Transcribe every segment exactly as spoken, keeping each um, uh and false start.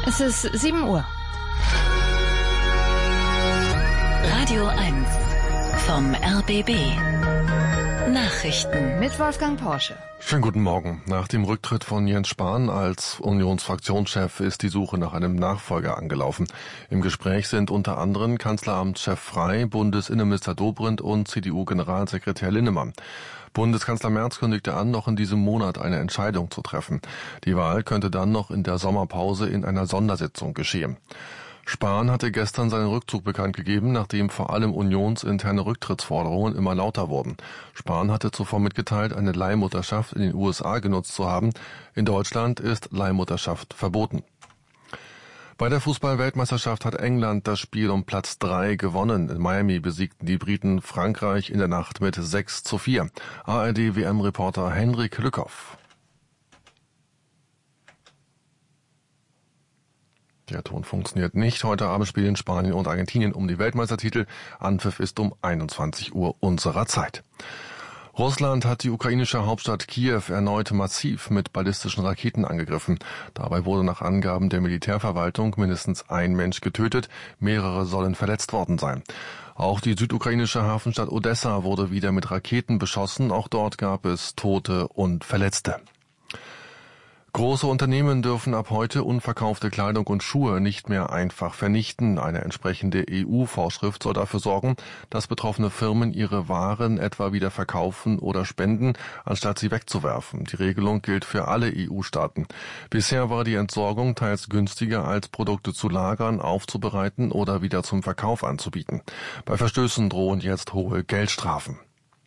Es ist sieben Uhr. Radio eins vom R B B. Nachrichten mit Wolfgang Porsche. Schönen guten Morgen. Nach dem Rücktritt von Jens Spahn als Unionsfraktionschef ist die Suche nach einem Nachfolger angelaufen. Im Gespräch sind unter anderem Kanzleramtschef Frey, Bundesinnenminister Dobrindt und C D U-Generalsekretär Linnemann. Bundeskanzler Merz kündigte an, noch in diesem Monat eine Entscheidung zu treffen. Die Wahl könnte dann noch in der Sommerpause in einer Sondersitzung geschehen. Spahn hatte gestern seinen Rückzug bekannt gegeben, nachdem vor allem unionsinterne Rücktrittsforderungen immer lauter wurden. Spahn hatte zuvor mitgeteilt, eine Leihmutterschaft in den U S A genutzt zu haben. In Deutschland ist Leihmutterschaft verboten. Bei der Fußball-Weltmeisterschaft hat England das Spiel um Platz drei gewonnen. In Miami besiegten die Briten Frankreich in der Nacht mit sechs zu vier. A R D-W M-Reporter Henrik Lückhoff. Der Ton funktioniert nicht. Heute Abend spielen Spanien und Argentinien um die Weltmeistertitel. Anpfiff ist um einundzwanzig Uhr unserer Zeit. Russland hat die ukrainische Hauptstadt Kiew erneut massiv mit ballistischen Raketen angegriffen. Dabei wurde nach Angaben der Militärverwaltung mindestens ein Mensch getötet, mehrere sollen verletzt worden sein. Auch die südukrainische Hafenstadt Odessa wurde wieder mit Raketen beschossen. Auch dort gab es Tote und Verletzte. Große Unternehmen dürfen ab heute unverkaufte Kleidung und Schuhe nicht mehr einfach vernichten. Eine entsprechende E U-Vorschrift soll dafür sorgen, dass betroffene Firmen ihre Waren etwa wieder verkaufen oder spenden, anstatt sie wegzuwerfen. Die Regelung gilt für alle E U-Staaten. Bisher war die Entsorgung teils günstiger, als Produkte zu lagern, aufzubereiten oder wieder zum Verkauf anzubieten. Bei Verstößen drohen jetzt hohe Geldstrafen.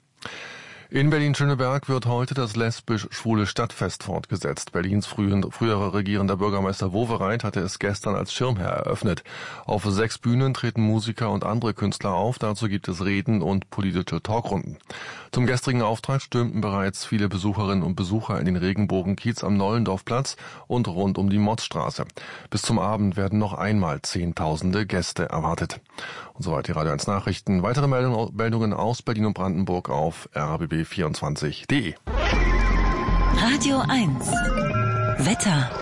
In Berlin-Schöneberg wird heute das lesbisch-schwule Stadtfest fortgesetzt. Berlins früherer regierender Bürgermeister Wowereit hatte es gestern als Schirmherr eröffnet. Auf sechs Bühnen treten Musiker und andere Künstler auf. Dazu gibt es Reden und politische Talkrunden. Zum gestrigen Auftakt stürmten bereits viele Besucherinnen und Besucher in den Regenbogenkiez am Nollendorfplatz und rund um die Motzstraße. Bis zum Abend werden noch einmal Zehntausende Gäste erwartet. Und soweit die Radio eins Nachrichten. Weitere Meldungen aus Berlin und Brandenburg auf R B B vierundzwanzig punkt de. Radio eins Wetter.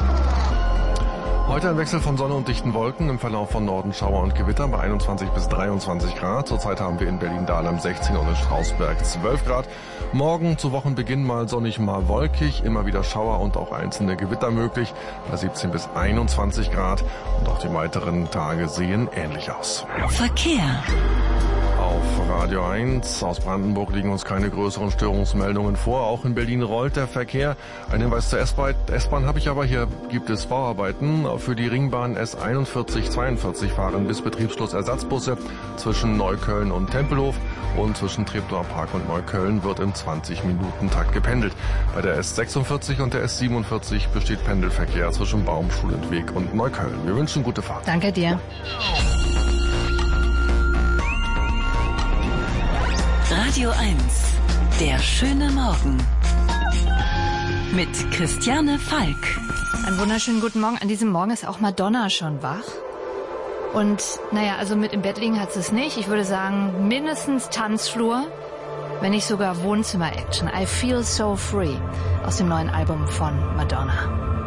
Heute ein Wechsel von Sonne und dichten Wolken, im Verlauf von Norden Schauer und Gewitter bei einundzwanzig bis dreiundzwanzig Grad. Zurzeit haben wir in Berlin-Dahlem sechzehn und in Strausberg zwölf Grad. Morgen zu Wochenbeginn mal sonnig, mal wolkig, immer wieder Schauer und auch einzelne Gewitter möglich bei siebzehn bis einundzwanzig Grad. Und auch die weiteren Tage sehen ähnlich aus. Verkehr. Auf Radio eins aus Brandenburg liegen uns keine größeren Störungsmeldungen vor. Auch in Berlin rollt der Verkehr. Ein Hinweis zur S-Bahn S-Bahn habe ich aber. Hier gibt es Bauarbeiten. Für die Ringbahn S einundvierzig zweiundvierzig fahren bis Betriebsschluss Ersatzbusse zwischen Neukölln und Tempelhof. Und zwischen Treptower Park und Neukölln wird im zwanzig Minuten Takt gependelt. Bei der S sechsundvierzig und der S siebenundvierzig besteht Pendelverkehr zwischen Baumschulenweg und Neukölln. Wir wünschen gute Fahrt. Danke dir. Radio eins, der schöne Morgen. Mit Christiane Falk. Einen wunderschönen guten Morgen. An diesem Morgen ist auch Madonna schon wach. Und naja, also mit im Bett liegen hat sie es nicht. Ich würde sagen, mindestens Tanzflur, wenn nicht sogar Wohnzimmer-Action. I Feel So Free aus dem neuen Album von Madonna.